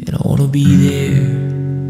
and I want to be there.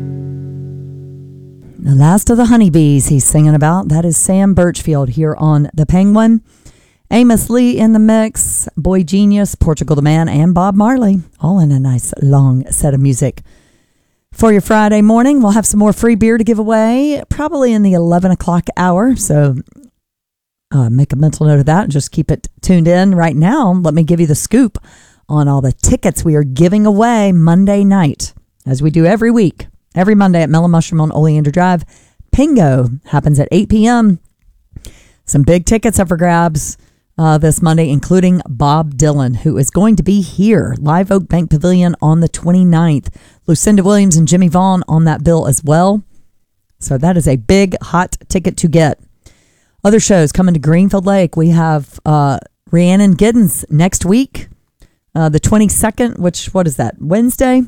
The last of the honeybees he's singing about. That is Sam Birchfield here on The Penguin. Amos Lee in the mix, Boy Genius, Portugal the Man, and Bob Marley, all in a nice long set of music. For your Friday morning, we'll have some more free beer to give away, probably in the 11 o'clock hour. So make a mental note of that. Just keep it tuned in right now. Let me give you the scoop on all the tickets we are giving away Monday night, as we do every week. Every Monday at Mellow Mushroom on Oleander Drive. Pingo happens at 8 p.m. Some big tickets up for grabs this Monday, including Bob Dylan, who is going to be here. Live Oak Bank Pavilion on the 29th. Lucinda Williams and Jimmy Vaughn on that bill as well. So that is a big, hot ticket to get. Other shows coming to Greenfield Lake. We have Rhiannon Giddens next week. The 22nd, what is that, Wednesday?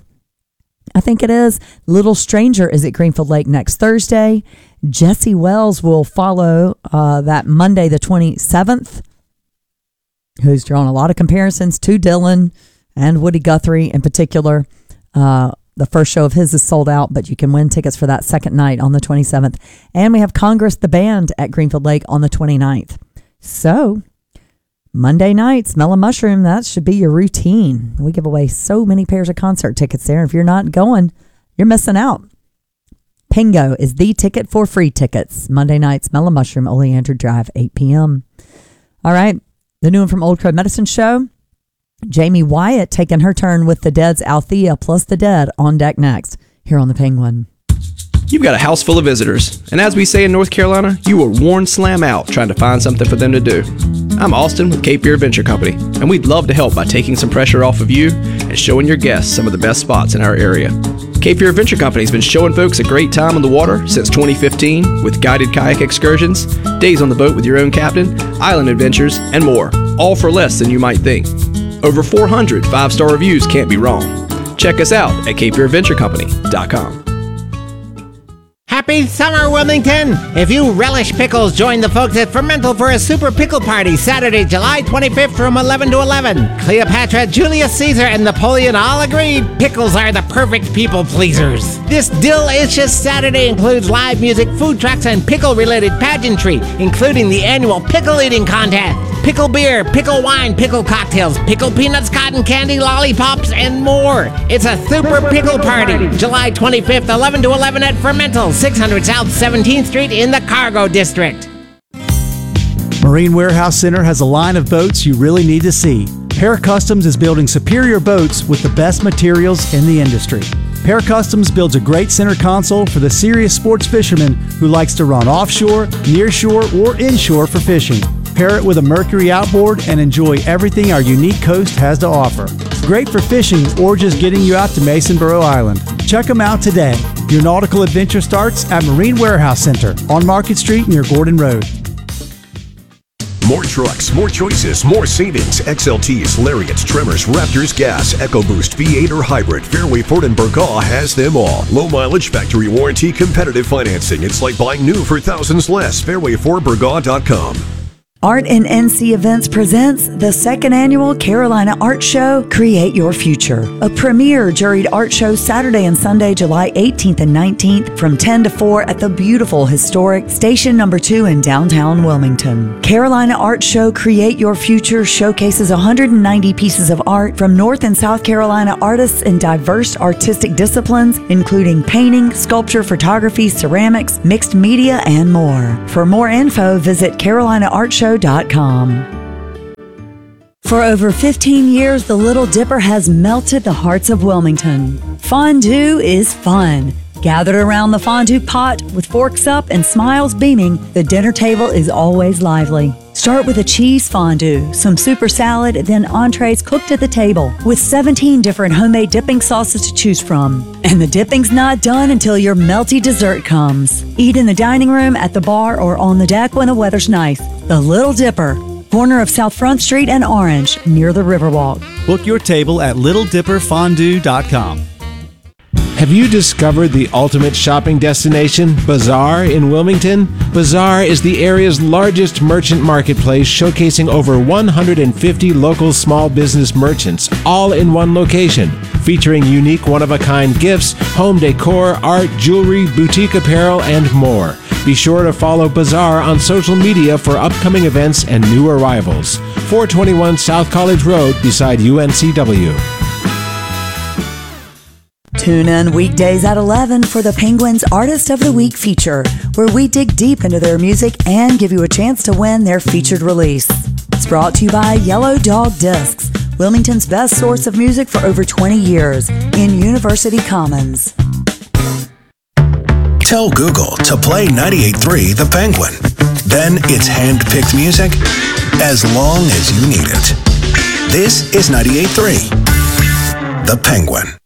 I think it is. Little Stranger is at Greenfield Lake next Thursday. Jesse Wells will follow that Monday, the 27th, who's drawn a lot of comparisons to Dylan and Woody Guthrie in particular. The first show of his is sold out, but you can win tickets for that second night on the 27th. And we have Congress the Band at Greenfield Lake on the 29th. So Monday nights, Mellow Mushroom, that should be your routine. We give away so many pairs of concert tickets there. If you're not going, you're missing out. Pingo is the ticket for free tickets. Monday nights, Mellow Mushroom, Oleander Drive, 8 p.m. All right, the new one from Old Crow Medicine Show. Jamie Wyatt taking her turn with the Dead's Althea plus the Dead on deck next, here on The Penguin. You've got a house full of visitors, and as we say in North Carolina, you were worn slam out trying to find something for them to do. I'm Austin with Cape Fear Adventure Company, and we'd love to help by taking some pressure off of you and showing your guests some of the best spots in our area. Cape Fear Adventure Company has been showing folks a great time on the water since 2015 with guided kayak excursions, days on the boat with your own captain, island adventures, and more, all for less than you might think. Over 400 5-star reviews can't be wrong. Check us out at CapeFearAdventureCompany.com. Happy summer, Wilmington! If you relish pickles, join the folks at Fermental for a super pickle party Saturday, July 25th from 11 to 11. Cleopatra, Julius Caesar, and Napoleon all agreed pickles are the perfect people pleasers. This delicious Saturday includes live music, food trucks, and pickle-related pageantry, including the annual pickle eating contest. Pickle beer, pickle wine, pickle cocktails, pickle peanuts, cotton candy, lollipops, and more. It's a super pickle party, July 25th, 11 to 11 at Fermental, 600 South 17th Street in the Cargo District. Marine Warehouse Center has a line of boats you really need to see. Para Customs is building superior boats with the best materials in the industry. Para Customs builds a great center console for the serious sports fisherman who likes to run offshore, nearshore, or inshore for fishing. Pair it with a Mercury outboard and enjoy everything our unique coast has to offer. Great for fishing or just getting you out to Masonboro Island. Check them out today. Your nautical adventure starts at Marine Warehouse Center on Market Street near Gordon Road. More trucks, more choices, more savings. XLTs, Lariats, Tremors, Raptors, Gas, EcoBoost, V8 or Hybrid. Fairway Ford and Burgaw has them all. Low mileage, factory warranty, competitive financing. It's like buying new for thousands less. FairwayFordBurgaw.com. Art and NC Events presents the second annual Carolina Art Show, Create Your Future. A premier juried art show Saturday and Sunday, July 18th and 19th from 10 to 4 at the beautiful historic Station Number 2 in downtown Wilmington. Carolina Art Show, Create Your Future showcases 190 pieces of art from North and South Carolina artists in diverse artistic disciplines, including painting, sculpture, photography, ceramics, mixed media, and more. For more info, visit CarolinaArtShow.com. For over 15 years, the Little Dipper has melted the hearts of Wilmington. Fondue is fun. Gathered around the fondue pot with forks up and smiles beaming, the dinner table is always lively. Start with a cheese fondue, some super salad, then entrees cooked at the table with 17 different homemade dipping sauces to choose from. And the dipping's not done until your melty dessert comes. Eat in the dining room, at the bar, or on the deck when the weather's nice. The Little Dipper, corner of South Front Street and Orange, near the Riverwalk. Book your table at LittleDipperFondue.com. Have you discovered the ultimate shopping destination, Bazaar in Wilmington? Bazaar is the area's largest merchant marketplace, showcasing over 150 local small business merchants, all in one location. featuring unique one-of-a-kind gifts, home decor, art, jewelry, boutique apparel, and more. Be sure to follow Bazaar on social media for upcoming events and new arrivals. 421 South College Road beside UNCW. Tune in weekdays at 11 for the Penguins Artist of the Week feature, where we dig deep into their music and give you a chance to win their featured release. It's brought to you by Yellow Dog Discs, Wilmington's best source of music for over 20 years in University Commons. Tell Google to play 98.3 The Penguin. Then it's hand-picked music as long as you need it. This is 98.3 The Penguin.